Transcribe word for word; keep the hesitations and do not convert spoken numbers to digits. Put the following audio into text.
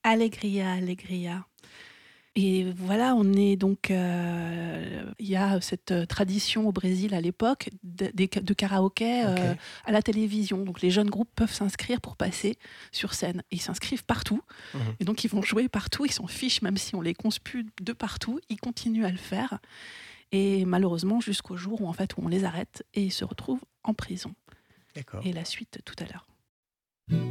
Alegria, Alegria. Et voilà, on est donc, euh, il y a cette tradition au Brésil à l'époque de, de, de karaoké euh, Ok. à la télévision. Donc les jeunes groupes peuvent s'inscrire pour passer sur scène. Et ils s'inscrivent partout. Mhm. Et donc ils vont jouer partout. Ils s'en fichent, même si on les conspue de partout. Ils continuent à le faire. Et malheureusement, jusqu'au jour où, en fait, où on les arrête et ils se retrouvent en prison. D'accord. Et la suite tout à l'heure.